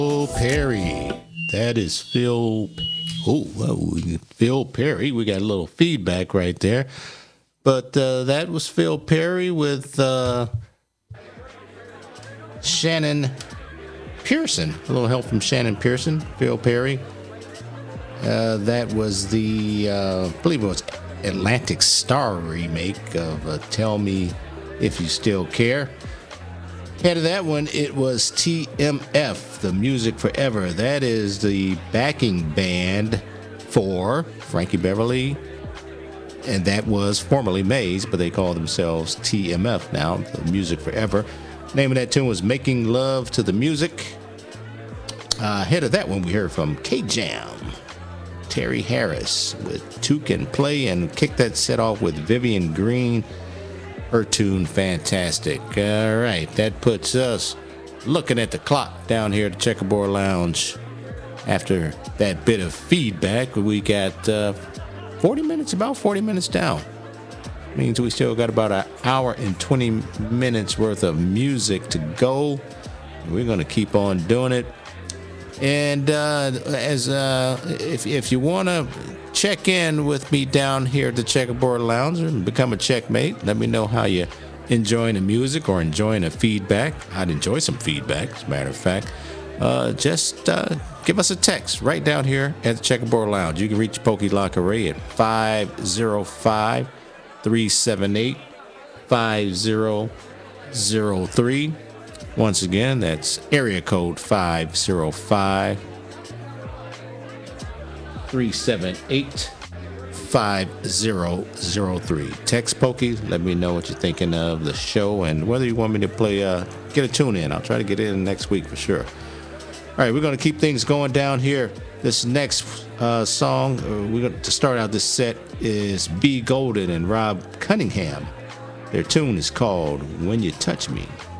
Phil Perry. That is Phil. Oh, whoa, Phil Perry. We got a little feedback right there. But that was Phil Perry with Shannon Pearson. A little help from Shannon Pearson, Phil Perry. That was the, I believe it was Atlantic Star remake of Tell Me If You Still Care. Ahead of that one, it was TMF, The Music Forever. That is the backing band for Frankie Beverly, and that was formerly Maze, but they call themselves TMF now, The Music Forever. Name of that tune was Making Love to the Music. Ahead of that one, we heard from K-Jam, Terry Harris with Two Can Play, and kicked that set off with Vivian Green. Her tune, fantastic. All right, that puts us looking at the clock down here at the Checkerboard Lounge. After that bit of feedback, we got 40 minutes, about 40 minutes down. Means we still got about an hour and 20 minutes worth of music to go. We're going to keep on doing it. And if you want to check in with me down here at the Checkerboard Lounge and become a checkmate, let me know how you enjoying the music or enjoying the feedback. I'd enjoy some feedback, as a matter of fact. Just give us a text right down here at the Checkerboard Lounge. You can reach Pokey Lockeray at 505-378-5003. Once again, that's area code 505-378-5003. Text Pokey, let me know what you're thinking of the show and whether you want me to play, get a tune in. I'll try to get it in next week for sure. All right, we're going to keep things going down here. This next song, we're going to start out this set, is B. Golden and Rob Cunningham. Their tune is called When You Touch Me.